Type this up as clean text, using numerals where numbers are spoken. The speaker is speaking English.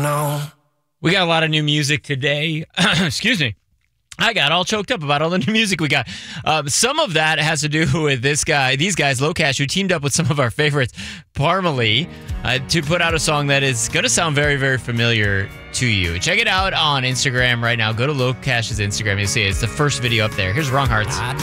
know. We got a lot of new music today. Excuse me. I got all choked up about all the new music we got. Some of that has to do with these guys, Locash, who teamed up with some of our favorites, Parmalee, to put out a song that is going to sound very, very familiar to you. Check it out on Instagram right now. Go to Locash's Instagram. You'll see it. It's the first video up there. Here's Wrong Hearts.